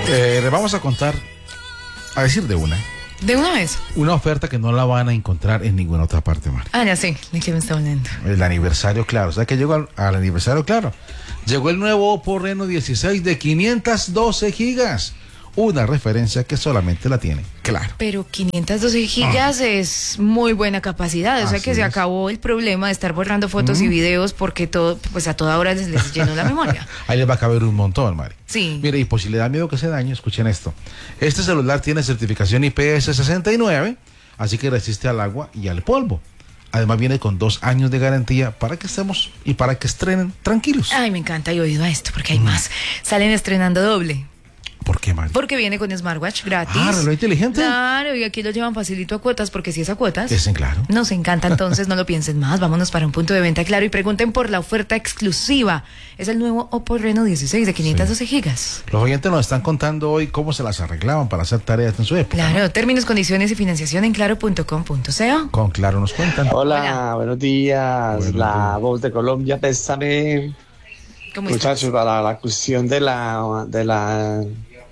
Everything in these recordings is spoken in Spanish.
Les vamos a contar, a decir de una. ¿De una vez? Una oferta que no la van a encontrar en ninguna otra parte, Mari. Ah, ya sé, ¿de qué me está hablando? El aniversario Claro. O sea que llegó al aniversario Claro. Llegó el nuevo Oppo Reno 16 de 512 gigas. Una referencia que solamente la tiene Claro. Pero 512 gigas es muy buena capacidad. O sea que se acabó el problema de estar borrando fotos y videos porque todo, pues a toda hora les llenó la memoria. Ahí les va a caber un montón, Mari. Sí. Mire, y por si le da miedo que se dañe, escuchen esto. Este celular tiene certificación IPS 69, así que resiste al agua y al polvo. Además viene con 2 años de garantía para que estemos y para que estrenen tranquilos. Ay, me encanta, he oído a esto porque hay más. Salen estrenando doble. ¿Por qué, Mari? Porque viene con smartwatch gratis. Ah, reloj inteligente. Claro, y aquí lo llevan facilito a cuotas, porque si es a cuotas. Es en Claro. Nos encanta, entonces no lo piensen más. Vámonos para un punto de venta Claro y pregunten por la oferta exclusiva. Es el nuevo Oppo Reno 16 de 512 gigas. Los oyentes nos están contando hoy cómo se las arreglaban para hacer tareas en su época. Claro, ¿no? términos, condiciones y financiación en claro.com.co. Con Claro nos cuentan. Hola, buenos días. Buenos la días. voz de Colombia, pésame. ¿Cómo estás? Muchachos, para la cuestión de la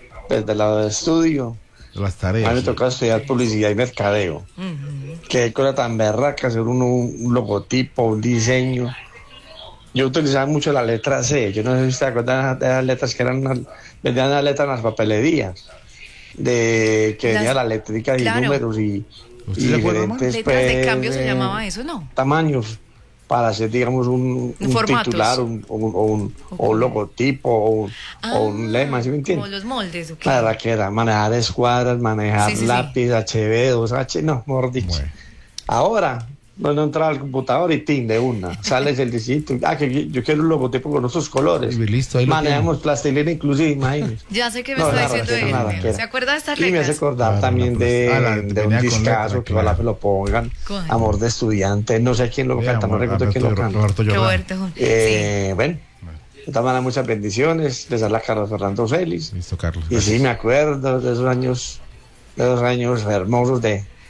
estudio, Las a mí me tareas. toca estudiar publicidad y mercadeo. Qué cosa tan berraca hacer un logotipo, un diseño. Yo utilizaba mucho la letra C. Yo no sé si te acuerdas de las letras que vendían las letras en las papelerías, que venía la eléctrica y Claro. números y ¿Usted se acuerda, Omar? diferentes Letras de pues, cambio se llamaba eso, ¿no? tamaños para hacer, digamos, un Formatos. titular, o un logotipo, o un lema, ¿sí me Como entiendes? los moldes, ¿ok? La verdad que era manejar escuadras, manejar Sí. lápiz, HB, 2H, no, mejor dicho. Bueno. Ahora, no entraba al computador y tin de una, sales el distrito, que yo quiero un logotipo con esos colores. Y listo, ahí lo Manejamos plastilina inclusive, imagínense. Ya sé que me No, está nada, diciendo que nada, él. que ¿Se acuerda de estas Y me hace reglas? acordar Claro, también la de venía un con discazo, letra, que ojalá claro. me lo pongan. ¿Cuál? Amor de estudiante, no sé quién lo canta, no recuerdo quién lo canta. Roberto Jordán. Roberto. Bueno, de todas maneras, muchas bendiciones. Les da la Carlos Fernando Félix. Listo, Carlos. Y sí, me acuerdo de esos años hermosos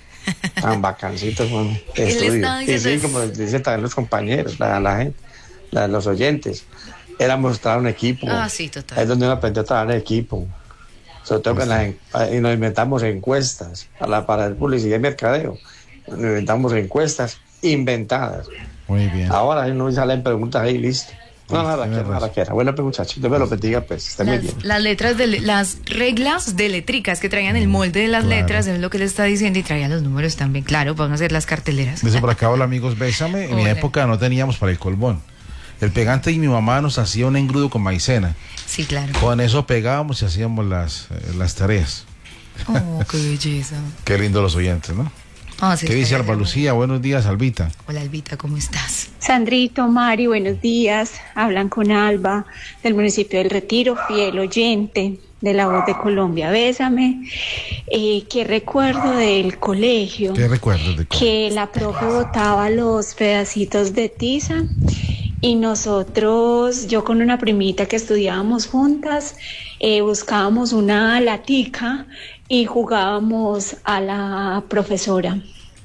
tan bacancitos, bueno, de Él estudio. está Y diciendo sí, es- como dicen también los compañeros, la gente, los oyentes, éramos trabajar un equipo. Ah, sí, total. Es donde uno aprendió a trabajar en equipo. Sobre todo y nos inventamos encuestas para el publicidad y mercadeo. Nos inventamos encuestas inventadas. Muy bien. Ahora no salen preguntas ahí, listo. No, nada Tienes que razón. era. Bueno, pues muchachos, Dios me lo bendiga, pues, esté muy bien. Las letras las reglas de letricas que traían el molde de las Claro. letras, es lo que le está diciendo, y traían los números también, claro, vamos a hacer las carteleras. Dice por acá, hola amigos, bésame. En mi Hola. época no teníamos para el colbón. El pegante y mi mamá nos hacía un engrudo con maicena. Sí, claro. Con eso pegábamos y hacíamos las tareas. Oh, qué belleza. Qué lindo los oyentes, ¿no? Ah, sí, ¿Qué dice está Alba bien. Lucía? Buenos días, Albita. Hola, Albita, ¿cómo estás? Sandrito, Mari, buenos días. Hablan con Alba del municipio del Retiro, fiel oyente de La Voz de Colombia. Bésame. Qué recuerdo del colegio. ¿Qué recuerdos de Que la profe botaba los pedacitos de tiza y nosotros, yo con una primita que estudiábamos juntas, buscábamos una latica y jugábamos a la profesora.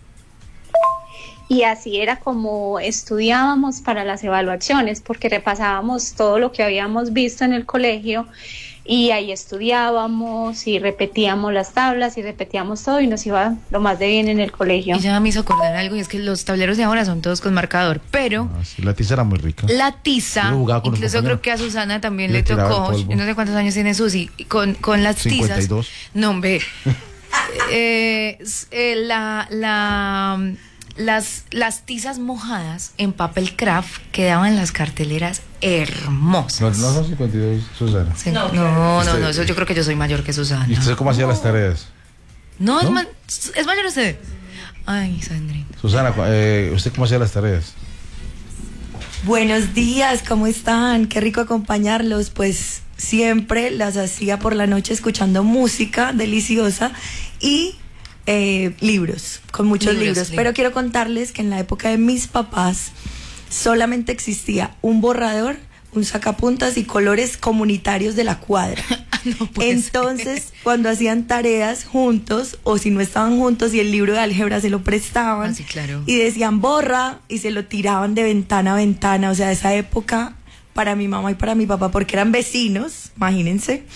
Y así era como estudiábamos para las evaluaciones, porque repasábamos todo lo que habíamos visto en el colegio y ahí estudiábamos y repetíamos las tablas y repetíamos todo y nos iba lo más de bien en el colegio. Y ya me hizo acordar algo, y es que los tableros de ahora son todos con marcador, pero Ah, sí, la tiza era muy rica. la tiza, Yo jugaba con los incluso compañeros. creo que a Susana también Le le tiraba el tocó, polvo. yo no sé cuántos años tiene Susi, con las 52. tizas. No, hombre. Las tizas mojadas en papel craft quedaban las carteleras hermosas. No son 52, Susana. Sí, no, eso yo creo que yo soy mayor que Susana. ¿Y usted cómo hacía las tareas? No, ¿No? es mayor usted. Ay, Sandrita. Susana, ¿usted cómo hacía las tareas? Buenos días, ¿cómo están? Qué rico acompañarlos. Pues siempre las hacía por la noche escuchando música deliciosa y libros, con muchos libros. Pero quiero contarles que en la época de mis papás solamente existía un borrador, un sacapuntas y colores comunitarios de la cuadra. No puede Entonces, cuando hacían tareas juntos, o si no estaban juntos y el libro de álgebra se lo prestaban, Ah, sí, claro. y decían borra, y se lo tiraban de ventana a ventana. O sea, esa época para mi mamá y para mi papá, porque eran vecinos, imagínense,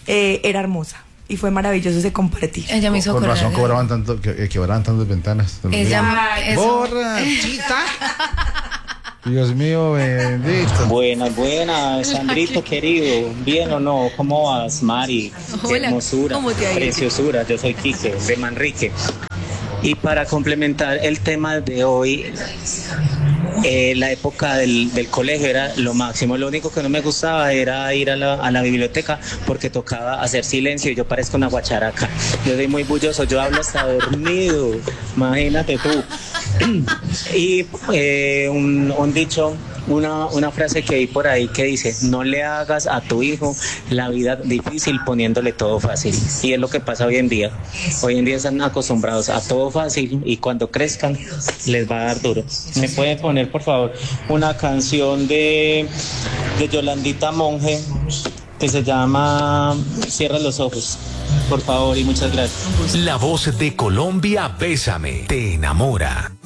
era hermosa. Y fue maravilloso ese compartir. Ella me hizo Con acordar. razón cobraban tanto, quebraban tantas ventanas. ¡Borrachita! Dios mío, bendito. Buenas, Sandrito querido. ¿Bien o no? ¿Cómo vas, Mari? Qué Hola, hermosura, ¿cómo te ha ido? preciosura. Yo soy Quique, de Manrique. Y para complementar el tema de hoy, la época del colegio era lo máximo. Lo único que no me gustaba era ir a la biblioteca porque tocaba hacer silencio y yo parezco una guacharaca. Yo soy muy bulloso, yo hablo hasta dormido, imagínate tú. Y un dicho, una frase que vi por ahí que dice: no le hagas a tu hijo la vida difícil poniéndole todo fácil. Y es lo que pasa hoy en día. Hoy en día están acostumbrados a todo fácil y cuando crezcan les va a dar duro. ¿Me puede poner, por favor, una canción de Yolandita Monge que se llama Cierra los ojos? Por favor y muchas gracias. La voz de Colombia, Bésame, te enamora.